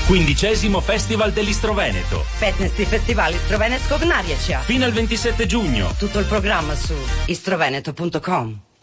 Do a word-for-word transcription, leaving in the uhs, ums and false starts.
Quindicesimo Festival dell'Istroveneto. petnaesti festival Istrovenetskog narječja. Fino al ventisette giugno. Tutto il programma su istroveneto punto com.